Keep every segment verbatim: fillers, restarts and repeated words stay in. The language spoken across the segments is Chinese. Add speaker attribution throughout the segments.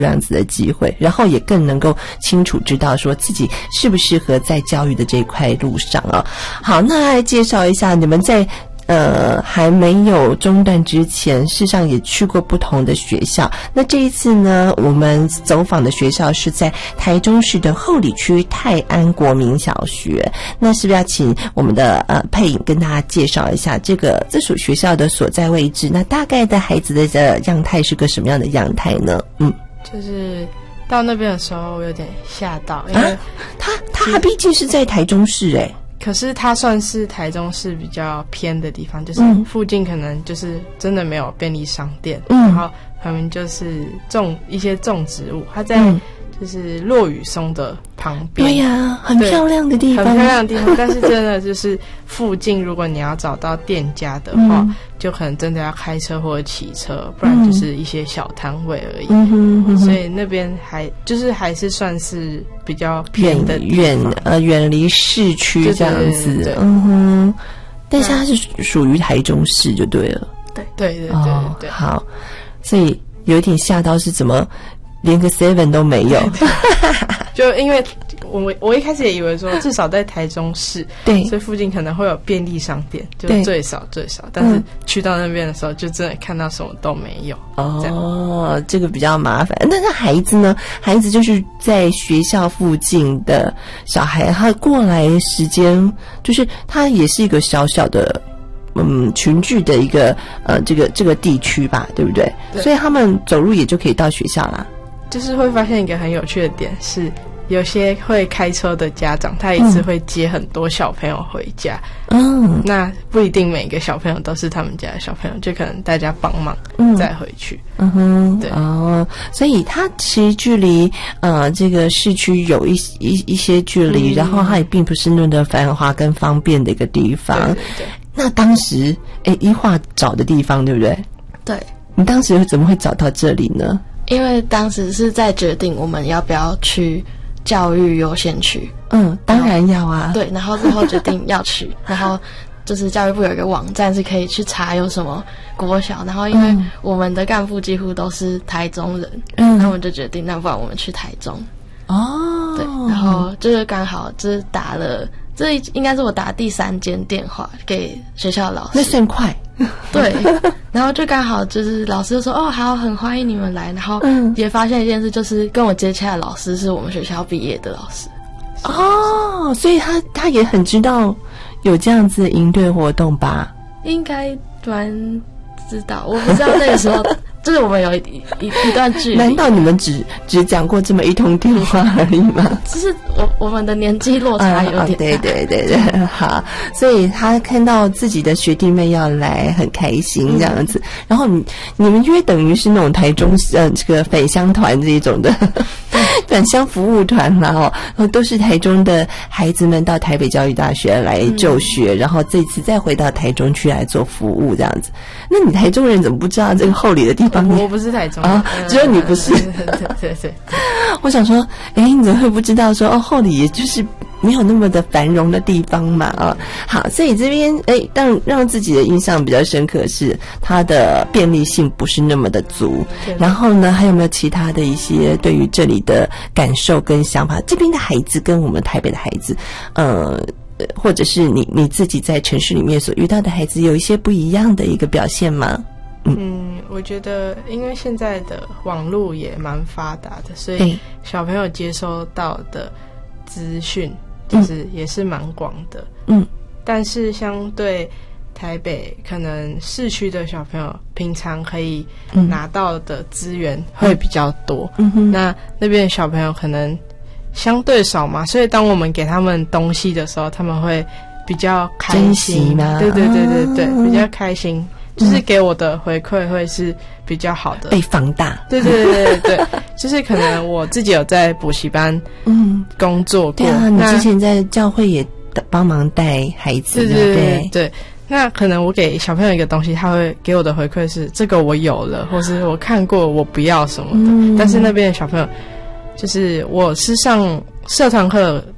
Speaker 1: 这样子的机会，然后也更能够清楚知道说自己适不适合在教育的这块路上啊。好，那来介绍一下你们在呃还没有中断之前，事实上也去过不同的学校。那这一次呢，我们走访的学校是在台中市的后里区泰安国民小学。那是不是要请我们的呃佩颖跟大家介绍一下这个这所学校的所在位置？那大概的孩子的呃样态是个什么样的样态呢？嗯。
Speaker 2: 就是到那边的时候有点吓到，因为、啊、
Speaker 1: 他他毕竟是在台中市诶，
Speaker 2: 可是它算是台中市比较偏的地方，就是附近可能就是真的没有便利商店，嗯，然后旁边就是种一些种植物，它在就是落羽松的旁边，
Speaker 1: 对呀、啊，很漂亮的地方，
Speaker 2: 很漂亮的地方。但是真的就是附近，如果你要找到店家的话，嗯、就可能真的要开车或者骑车，不然就是一些小摊位而已。嗯哼嗯哼，所以那边还就是还是算是比较偏的
Speaker 1: 远呃远离市区这样子。对对对对，嗯哼，但是它是属于台中市就对了。
Speaker 2: 对对对对 对, 对、哦，
Speaker 1: 好，所以有一点吓到是怎么？连个 seven 都没有，
Speaker 2: 就因为我我一开始也以为说至少在台中市，对，所以附近可能会有便利商店，就最少最少。但是去到那边的时候，就真的看到什么都没有。
Speaker 1: 哦，这个比较麻烦。那那孩子呢？孩子就是在学校附近的小孩，他过来时间就是他也是一个小小的。嗯，群聚的一个呃，这个这个地区吧，对不对？对，所以他们走路也就可以到学校啦。
Speaker 2: 就是会发现一个很有趣的点是，有些会开车的家长，他一次会接很多小朋友回家。嗯，那不一定每个小朋友都是他们家的小朋友，就可能大家帮忙再回去。嗯哼，对哦，
Speaker 1: 所以它其实距离呃这个市区有一一一些距离，嗯、然后它也并不是那么的繁华跟方便的一个地方。对对对。那当时，诶，一化找的地方，对不对？
Speaker 3: 对。
Speaker 1: 你当时怎么会找到这里呢？
Speaker 3: 因为当时是在决定我们要不要去教育优先区。
Speaker 1: 嗯，当然要啊。
Speaker 3: 对，然后之后决定要去，然后就是教育部有一个网站是可以去查有什么国小，然后因为我们的干部几乎都是台中人，嗯，那我们就决定，那不然我们去台中。哦。对，然后就是刚好就是打了。这应该是我打第三间电话给学校的老师，
Speaker 1: 那算快。
Speaker 3: 对，然后就刚好就是老师就说哦好，很欢迎你们来，然后也发现一件事，就是跟我接洽的老师是我们学校毕业的老师。
Speaker 1: 哦，所以他他也很知道有这样子的营队活动吧？
Speaker 3: 应该蛮知道，我不知道那个时候。就是我们有一一一段距离。
Speaker 1: 难道你们只只讲过这么一通电话而已吗？
Speaker 3: 就是我我们的年纪落差有点大。啊、
Speaker 1: 对对对对，好，所以他看到自己的学弟妹要来，很开心这样子。嗯、然后你你们约等于是那种台中呃这个返乡团这种的返乡服务团啦哦，然后都是台中的孩子们到台北教育大学来就学，嗯、然后这次再回到台中去来做服务这样子。那你台中人怎么不知道这个后里的地方？
Speaker 2: 我不是台中
Speaker 1: 啊，只有你不是。
Speaker 2: 对对对，
Speaker 1: 我想说，哎，你怎么会不知道说哦，后里也就是没有那么的繁荣的地方嘛啊？好，所以这边哎，让让自己的印象比较深刻是它的便利性不是那么的足。然后呢，还有没有其他的一些对于这里的感受跟想法？这边的孩子跟我们台北的孩子，呃。或者是你你自己在城市里面所遇到的孩子有一些不一样的一个表现吗？
Speaker 2: 嗯, 嗯我觉得因为现在的网络也蛮发达的，所以小朋友接收到的资讯就是也是蛮广的。嗯，但是相对台北可能市区的小朋友平常可以拿到的资源会比较多。嗯哼，那那边的小朋友可能相对少嘛，所以当我们给他们东西的时候，他们会比较开心嘛。对对对对对，啊、比较开心，就是给我的回馈会是比较好的，
Speaker 1: 被放大。
Speaker 2: 对对对对对，就是可能我自己有在补习班嗯工作过，
Speaker 1: 对啊，你之前在教会也帮忙带孩子，
Speaker 2: 对对对 对, 对。那可能我给小朋友一个东西，他会给我的回馈是这个我有了，或是我看过我不要什么的。嗯、但是那边的小朋友。就是我是上社团课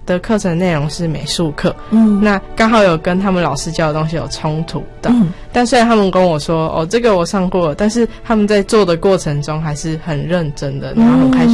Speaker 2: 的课程内容是美术课，嗯，那刚好有跟他们老师教的东西有冲突的，嗯，但虽然他们跟我说哦这个我上过了，但是他们在做的过程中还是很认真的，然后很开心